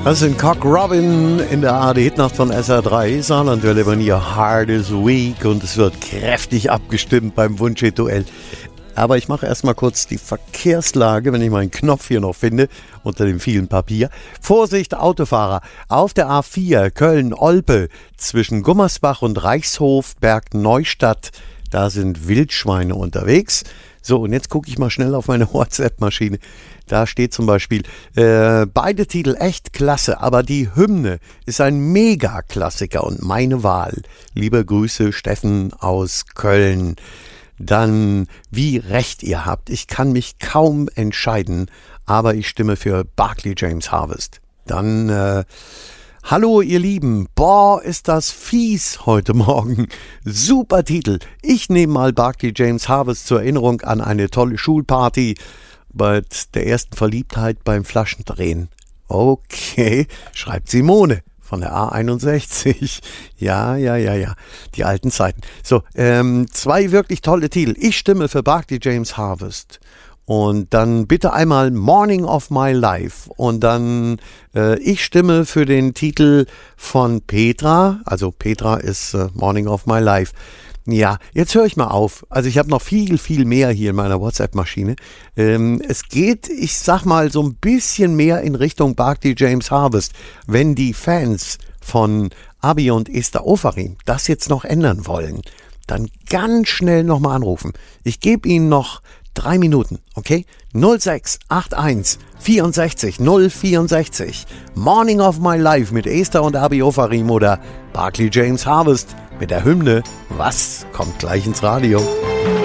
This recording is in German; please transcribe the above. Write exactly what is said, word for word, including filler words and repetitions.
Das sind Cock Robin in der A R D-Hitnacht von S R drei. Saarlandwelle bei mir Hardest Week und es wird kräftig abgestimmt beim Wunschhit-Duell. Aber ich mache erstmal kurz die Verkehrslage, wenn ich meinen Knopf hier noch finde, unter dem vielen Papier. Vorsicht, Autofahrer. Auf der A vier Köln-Olpe zwischen Gummersbach und Reichshof, Bergneustadt, da sind Wildschweine unterwegs. So, und jetzt gucke ich mal schnell auf meine WhatsApp-Maschine. Da steht zum Beispiel, äh, beide Titel echt klasse, aber die Hymne ist ein Mega-Klassiker und meine Wahl. Liebe Grüße, Steffen aus Köln. Dann, wie recht ihr habt, ich kann mich kaum entscheiden, aber ich stimme für Barclay James Harvest. Dann, äh, hallo ihr Lieben, boah, ist das fies heute Morgen. Super Titel. Ich nehme mal Barclay James Harvest zur Erinnerung an eine tolle Schulparty bei der ersten Verliebtheit beim Flaschendrehen. Okay, schreibt Simone von der A einundsechzig. Ja, ja, ja, ja, die alten Zeiten. So, ähm, zwei wirklich tolle Titel. Ich stimme für Barclay James Harvest. Und dann bitte einmal Morning of My Life. Und dann, äh, ich stimme für den Titel von Petra. Also Petra ist äh, Morning of My Life. Ja, jetzt höre ich mal auf. Also ich habe noch viel, viel mehr hier in meiner WhatsApp-Maschine. Ähm, es geht, ich sag mal, so ein bisschen mehr in Richtung Barclay James Harvest. Wenn die Fans von Abi und Esther Ofarim das jetzt noch ändern wollen, dann ganz schnell nochmal anrufen. Ich gebe Ihnen noch drei Minuten, okay? null sechs acht eins vierundsechzig null vierundsechzig. Morning of My Life mit Esther und Abi Ofarim oder Barclay James Harvest mit der Hymne. Was kommt gleich ins Radio?